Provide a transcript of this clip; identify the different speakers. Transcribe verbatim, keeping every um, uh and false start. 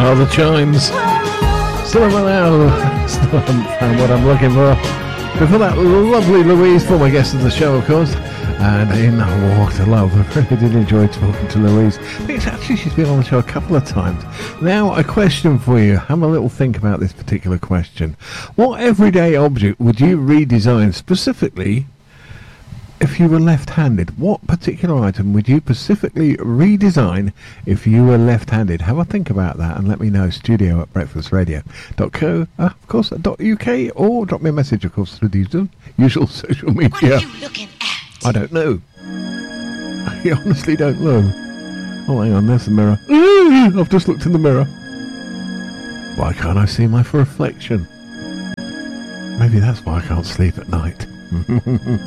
Speaker 1: are the chimes. Still haven't found, still haven't found what I'm looking for. Before that, lovely Louise, former guest of the show, of course. And in Walk to Love, I really did enjoy talking to Louise. I think actually she's been on the show a couple of times. Now, a question for you. Have a little think about this particular question. What everyday object would you redesign specifically if you were left-handed? What particular item would you specifically redesign if you were left-handed? Have a think about that and let me know. Studio at breakfast radio dot co, uh, of course, dot uk, or drop me a message, of course, through the usual, usual social media.
Speaker 2: What are you looking at?
Speaker 1: I don't know. I honestly don't know. Oh, hang on, there's the mirror. I've just looked in the mirror. Why can't I see my reflection? Maybe that's why I can't sleep at night.